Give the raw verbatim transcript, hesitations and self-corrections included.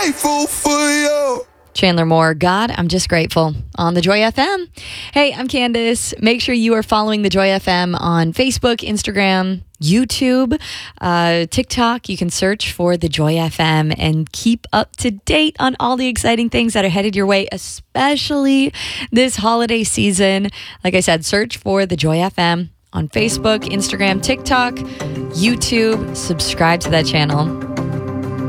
grateful for you. Chandler Moore, God, I'm just grateful on the Joy F M. Hey, I'm Candace. Make sure you are following the Joy F M on Facebook, Instagram, YouTube, uh, TikTok. You can search for the Joy F M and keep up to date on all the exciting things that are headed your way, especially this holiday season. Like I said, search for the Joy F M on Facebook, Instagram, TikTok, YouTube. Subscribe to that channel.